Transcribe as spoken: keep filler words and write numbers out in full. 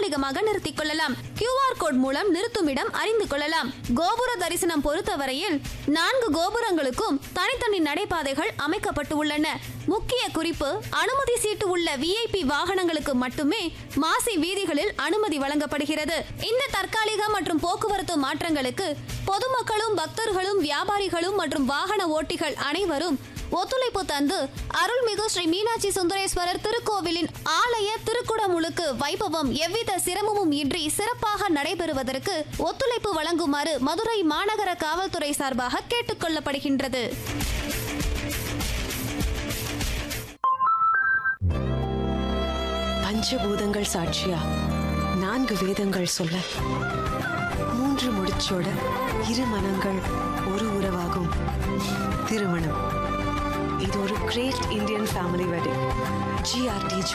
தற்காலிகமாக நிறுத்திக் கொள்ளலாம். கியூஆர் கோட் மூலம் நிறுத்துமிடம் அறிந்து கொள்ளலாம். கோபுர தரிசனம் பொறுத்தவரையில் நான்கு கோபுரங்களுக்கும் தனித்தனி நடைபாதைகள் அமைக்கப்பட்டு உள்ளன. முக்கிய குறிப்பு, அனுமதி சீட்டு உள்ள விஐபி வாகனங்களுக்கு மட்டுமே மாசி வீதிகளில் அனுமதி வழங்கப்படுகிறது. இந்த தற்காலிக மற்றும் போக்குவரத்து மாற்றங்களுக்கு பொதுமக்களும் பக்தர்களும் வியாபாரிகளும் மற்றும் வாகன ஓட்டிகள் அனைவரும் ஒத்துழைப்பு தந்து அருள்மிகு ஸ்ரீ மீனாட்சி சுந்தரேஸ்வரர் திருக்கோவிலின் ஆலய திருக்குடமுழுக்கு வைபவம் எவ்வித சிரமமும் இன்றி சிறப்பாக நடைபெறுவதற்கு ஒத்துழைப்பு வழங்குமாறு மதுரை மாநகர காவல்துறை சார்பாக கேட்டுக் கொள்ளப்படுகின்றது. பஞ்சபூதங்கள் சாட்சியா நான்கு வேதங்கள் சொல்ல மூன்று முடிச்சோட இரு மனங்கள் ஒரு உறவாகும் திருமணம். இது ஒரு great Indian family wedding. GRT